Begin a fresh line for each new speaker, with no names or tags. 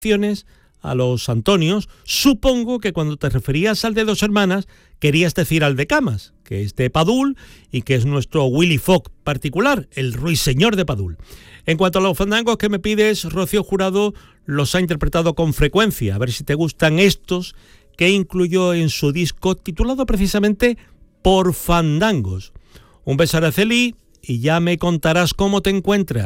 a los Antonios. Supongo que cuando te referías al de Dos Hermanas querías decir al de Camas, que es de Padul y que es nuestro Willy Fogg particular, el ruiseñor de Padul. En cuanto a los fandangos que me pides, Rocío Jurado los ha interpretado con frecuencia. A ver si te gustan estos que incluyó en su disco titulado precisamente Por Fandangos. Un beso, Araceli, y ya me contarás cómo te encuentras.